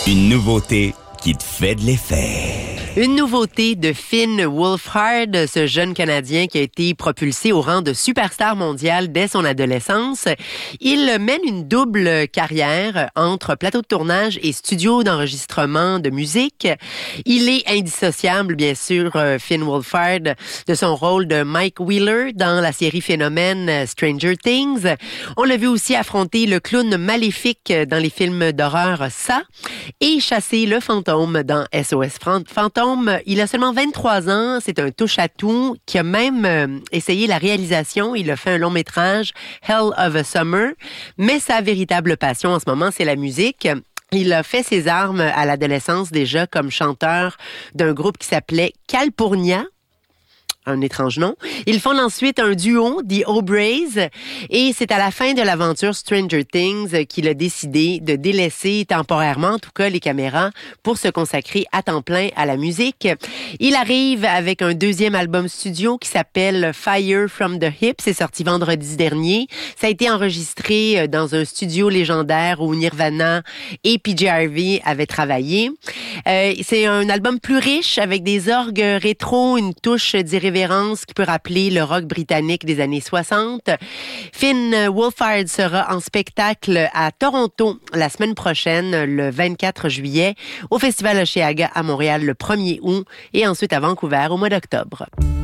Une nouveauté qui te fait de l'effet. Une nouveauté de Finn Wolfhard, ce jeune Canadien qui a été propulsé au rang de superstar mondial dès son adolescence. Il mène une double carrière entre plateau de tournage et studio d'enregistrement de musique. Il est indissociable, bien sûr, Finn Wolfhard, de son rôle de Mike Wheeler dans la série phénomène Stranger Things. On l'a vu aussi affronter le clown maléfique dans les films d'horreur Ça et chasser le fantôme dans SOS Fantôme. Il a seulement 23 ans, c'est un touche-à-tout qui a même essayé la réalisation. Il a fait un long métrage, Hell of a Summer, mais sa véritable passion en ce moment, c'est la musique. Il a fait ses armes à l'adolescence déjà comme chanteur d'un groupe qui s'appelait Calpurnia. Un étrange nom. Ils font ensuite un duo, The O'Brays, et c'est à la fin de l'aventure Stranger Things qu'il a décidé de délaisser temporairement, en tout cas, les caméras pour se consacrer à temps plein à la musique. Il arrive avec un deuxième album studio qui s'appelle Fire from the Hip. C'est sorti vendredi dernier. Ça a été enregistré dans un studio légendaire où Nirvana et PJ Harvey avaient travaillé. C'est un album plus riche avec des orgues rétro, une touche d'irrévérence qui peut rappeler le rock britannique des années 60. Finn Wolfhard sera en spectacle à Toronto la semaine prochaine, le 24 juillet, au Festival Osheaga à Montréal le 1er août et ensuite à Vancouver au mois d'octobre.